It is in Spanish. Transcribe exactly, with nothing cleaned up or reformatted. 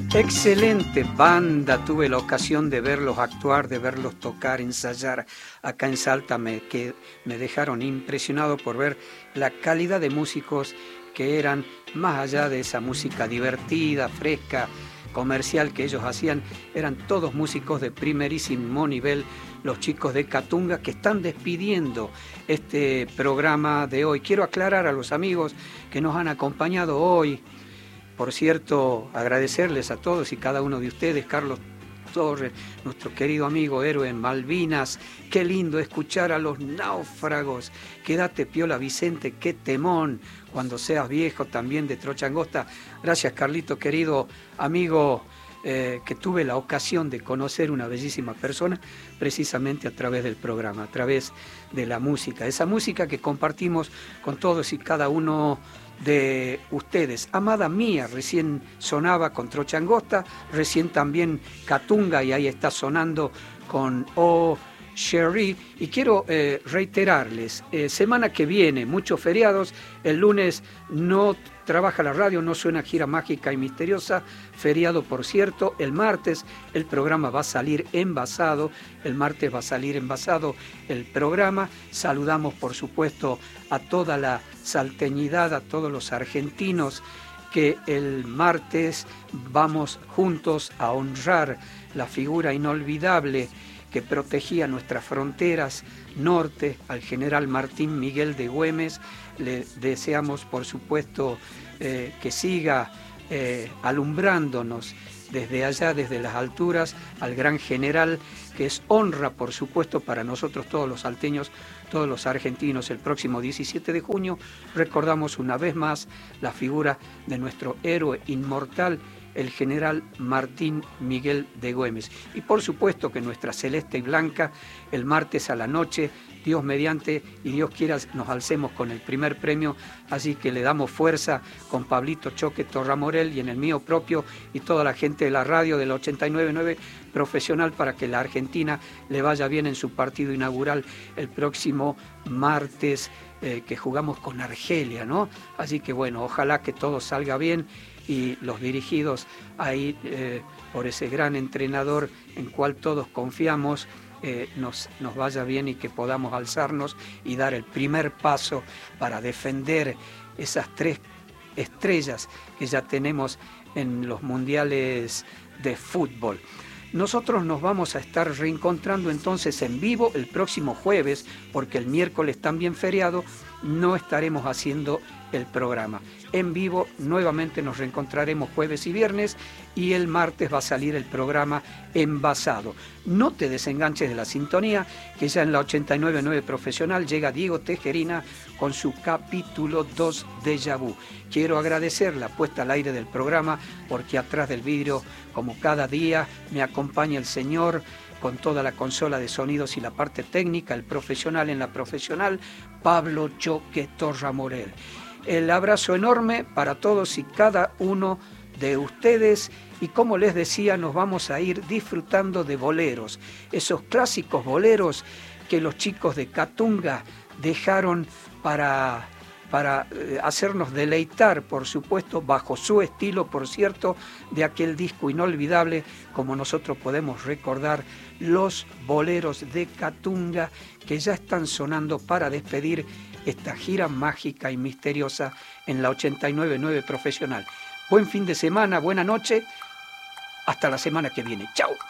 Excelente banda, tuve la ocasión de verlos actuar, de verlos tocar, ensayar acá en Salta, me, que me dejaron impresionado por ver la calidad de músicos que eran, más allá de esa música divertida, fresca, comercial que ellos hacían, eran todos músicos de primerísimo nivel, los chicos de Catunga que están despidiendo este programa de hoy. Quiero aclarar a los amigos que nos han acompañado hoy. Por cierto, agradecerles a todos y cada uno de ustedes, Carlos Torres, nuestro querido amigo héroe en Malvinas. Qué lindo escuchar a los náufragos. Quédate piola, Vicente, qué temón cuando seas viejo, también de Trocha Angosta. Gracias, Carlito, querido amigo, eh, que tuve la ocasión de conocer una bellísima persona precisamente a través del programa, a través de la música. Esa música que compartimos con todos y cada uno de ustedes. Amada Mía recién sonaba con Trocha Angosta, recién también Catunga, y ahí está sonando con Oh Sherry. Y quiero eh, reiterarles, eh, semana que viene, muchos feriados, el lunes no trabaja la radio, no suena Gira Mágica y Misteriosa, feriado por cierto. El martes el programa va a salir envasado, el martes va a salir envasado el programa. Saludamos por supuesto a toda la salteñidad, a todos los argentinos que el martes vamos juntos a honrar la figura inolvidable que protegía nuestras fronteras norte, al general Martín Miguel de Güemes. Le deseamos, por supuesto, eh, que siga eh, alumbrándonos desde allá, desde las alturas, al gran general, que es honra, por supuesto, para nosotros todos los salteños, todos los argentinos. El próximo diecisiete de junio recordamos una vez más la figura de nuestro héroe inmortal, el general Martín Miguel de Güemes. Y por supuesto que nuestra celeste y blanca, el martes a la noche, Dios mediante y Dios quiera, nos alcemos con el primer premio, así que le damos fuerza con Pablito Choque Torramorel y en el mío propio y toda la gente de la radio del ochenta y nueve punto nueve profesional para que la Argentina le vaya bien en su partido inaugural el próximo martes, eh, que jugamos con Argelia, ¿no? Así que bueno, ojalá que todo salga bien y los dirigidos ahí eh, por ese gran entrenador en cual todos confiamos, eh, nos, nos vaya bien y que podamos alzarnos y dar el primer paso para defender esas tres estrellas que ya tenemos en los mundiales de fútbol. Nosotros nos vamos a estar reencontrando entonces en vivo el próximo jueves, porque el miércoles también feriado no estaremos haciendo el programa. En vivo nuevamente nos reencontraremos jueves y viernes y el martes va a salir el programa envasado. No te desenganches de la sintonía, que ya en la ochenta y nueve punto nueve profesional llega Diego Tejerina con su capítulo dos de Déjà Vu. Quiero agradecer la puesta al aire del programa, porque atrás del vidrio, como cada día, me acompaña el señor con toda la consola de sonidos y la parte técnica, el profesional en la profesional, Pablo Choque Torramorel. El abrazo enorme para todos y cada uno de ustedes, y como les decía, nos vamos a ir disfrutando de boleros, esos clásicos boleros que los chicos de Catunga dejaron para, para hacernos deleitar, por supuesto, bajo su estilo, por cierto, de aquel disco inolvidable, como nosotros podemos recordar los boleros de Catunga, que ya están sonando para despedir esta gira mágica y misteriosa en la ochenta y nueve punto nueve profesional. Buen fin de semana, buena noche, hasta la semana que viene. Chao.